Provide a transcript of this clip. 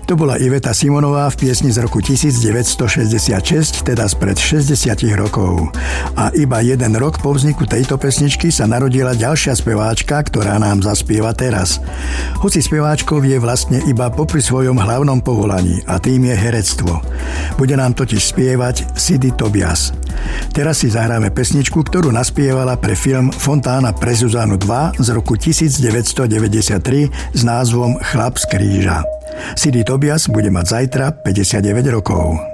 To bola Iveta Simonová v piesni z roku 1966, teda spred 60 rokov. A iba jeden rok po vzniku tejto pesničky sa narodila ďalšia speváčka, ktorá nám zaspieva teraz. Hoci speváčkou je vlastne iba popri svojom hlavnom povolaní, a tým je herectvo. Bude nám totiž spievať Sidy Tobias. Teraz si zahráme pesničku, ktorú naspievala pre film Fontána pre Zuzanu 2 z roku 1993 s názvom Chlap z kríža. Sidy Tobias bude mať zajtra 59 rokov.